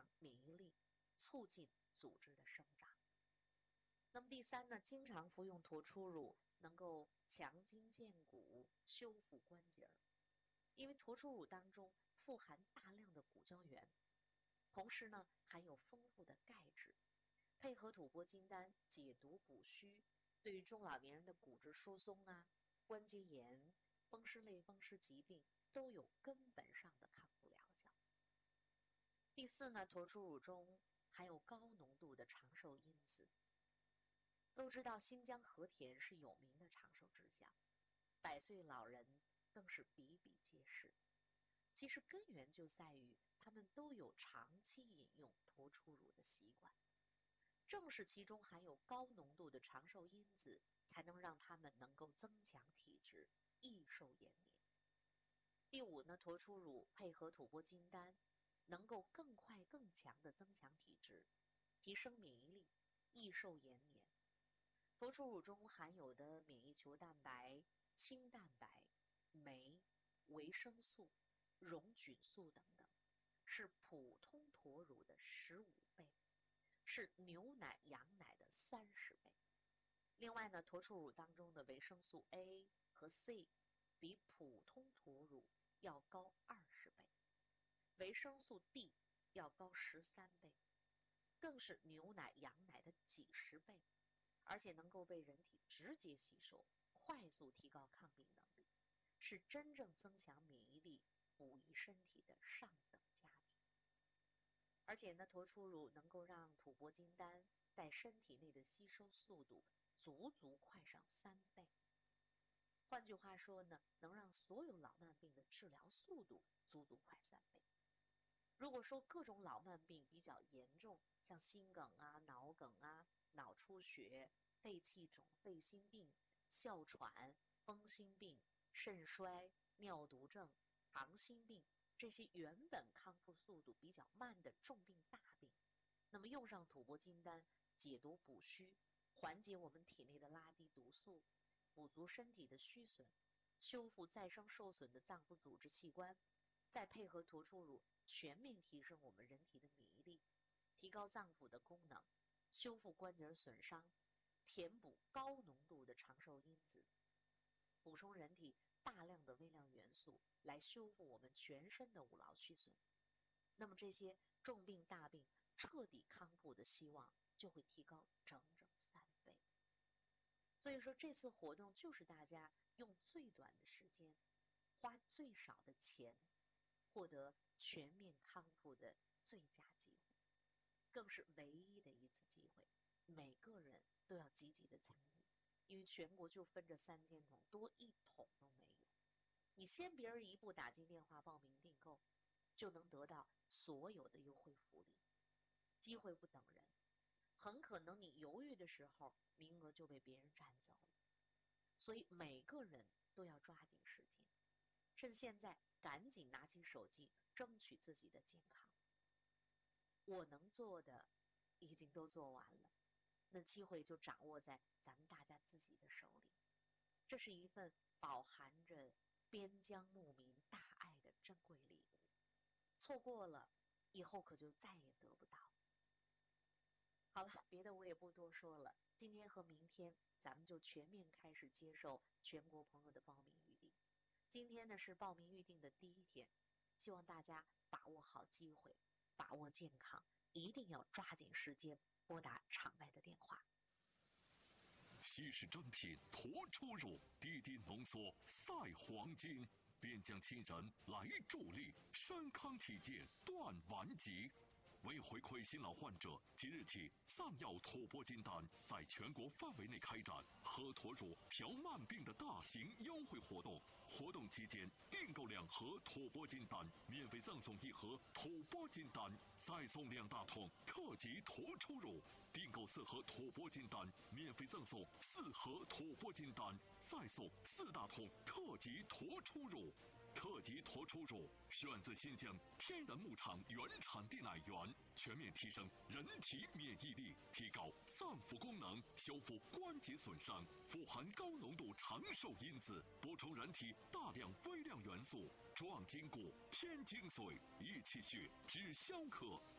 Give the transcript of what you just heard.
免疫力，促进组织的生长。那么第三呢，经常服用驼出乳能够强筋健骨，修复关节，因为驼出乳当中富含大量的骨胶原，同时呢含有丰富的钙质，配合土拨金丹解毒补虚，对于中老年人的骨质疏松啊、关节炎、风湿类风湿疾病都有根本上的康复疗效。第四呢，驼出乳中含有高浓度的长寿因子。都知道新疆和田是有名的长寿之乡，100岁老人更是比比皆是。其实根源就在于他们都有长期饮用驼出乳的习惯，正是其中含有高浓度的长寿因子，才能让他们能够增强体质，益寿延年。第五呢，驼出乳配合土拨金丹，能够更快更强的增强体质，提升免疫力，益寿延年。驼出乳中含有的免疫球蛋白、清蛋白、酶、维生素、溶菌素等等，是普通驼乳的15倍，是牛奶、羊奶的30倍。另外呢，驼出乳当中的维生素 A 和 C 比普通驼乳要高20倍，维生素 D 要高13倍，更是牛奶、羊奶的几十倍。而且能够被人体直接吸收，快速提高抗病能力，是真正增强免疫力、补益身体的上等佳品。而且呢，驼出乳能够让土拨金丹在身体内的吸收速度足足快上3倍。换句话说呢，能让所有老慢病的治疗速度足足快3倍。如果说各种老慢病比较严重，像心梗啊、脑梗啊、脑出血、肺气肿、肺心病、哮喘、风心病、肾衰、尿毒症、糖心病，这些原本康复速度比较慢的重病大病，那么用上土拨金丹解毒补虚，缓解我们体内的垃圾毒素，补足身体的虚损，修复再生受损的脏腑组织器官，再配合驼出乳全面提升我们人体的免疫力，提高脏腑的功能，修复关节损伤，填补高浓度的长寿因子，补充人体大量的微量元素，来修复我们全身的五劳虚损。那么这些重病大病彻底康复的希望就会提高整整3倍。所以说这次活动就是大家用最短的时间，花最少的钱，获得全面康复的最佳机会，更是唯一的一次机会，每个人都要积极的参与，因为全国就分这3000桶，多1桶都没有。你先别人一步打进电话报名订购，就能得到所有的优惠福利。机会不等人，很可能你犹豫的时候，名额就被别人占走了。所以每个人都要抓紧时间，趁现在赶紧拿起手机，争取自己的健康。我能做的已经都做完了，那机会就掌握在咱们大家自己的手里。这是一份饱含着边疆牧民大爱的珍贵礼物，错过了以后可就再也得不到。好了，别的我也不多说了，今天和明天咱们就全面开始接受全国朋友的报名预订。今天呢是报名预订的第1天，希望大家把握好机会，把握健康，一定要抓紧时间拨打场外的电话。 稀世珍品驼出乳，滴滴浓缩赛黄金，边疆亲人来助力，山康体健断顽疾。为回馈新老患者，即日起，藏药土拨金丹在全国范围内开展喝驼乳调慢病的大型优惠活动。活动期间，订购2盒土拨金丹，免费赠送1盒土拨金丹，再送2大桶特级驼出乳。订购4盒土拨金丹，免费赠送4盒土拨金丹，再送4大桶特级驼出乳。特级驼出乳选自新疆天然牧场原产地奶源，全面提升人体免疫力，提高脏腑功能，修复关节损伤，富含高浓度长寿因子，补充人体大量微量元素，壮筋骨、添精髓，益气血，止消渴。